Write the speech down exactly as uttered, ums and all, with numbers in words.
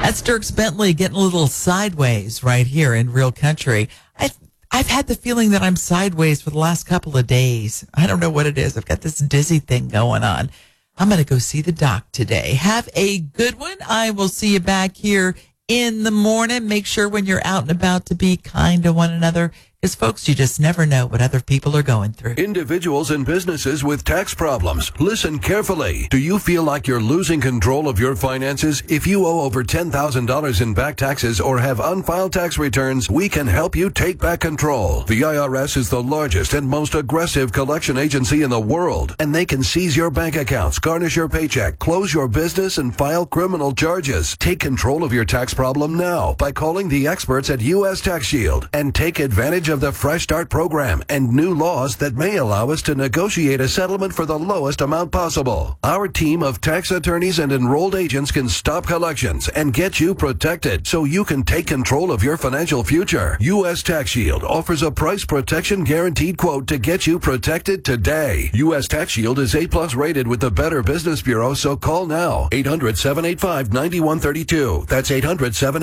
That's Dierks Bentley getting a little sideways right here in Real Country. I've, I've had the feeling that I'm sideways for the last couple of days. I don't know what it is. I've got this dizzy thing going on. I'm going to go see the doc today. Have a good one. I will see you back here in the morning. Make sure when you're out and about to be kind to one another. Because, folks, you just never know what other people are going through. Individuals and businesses with tax problems, listen carefully. Do you feel like you're losing control of your finances? If you owe over ten thousand dollars in back taxes or have unfiled tax returns, we can help you take back control. The I R S is the largest and most aggressive collection agency in the world, and they can seize your bank accounts, garnish your paycheck, close your business, and file criminal charges. Take control of your tax problem now by calling the experts at U S Tax Shield and take advantage of the Fresh Start program and new laws that may allow us to negotiate a settlement for the lowest amount possible. Our team of tax attorneys and enrolled agents can stop collections and get you protected so you can take control of your financial future. U S Tax Shield offers a price protection guaranteed quote to get you protected today. U S Tax Shield is A plus rated with the Better Business Bureau, so call now. eight hundred, seven eight five, nine one three two. That's eight hundred, seven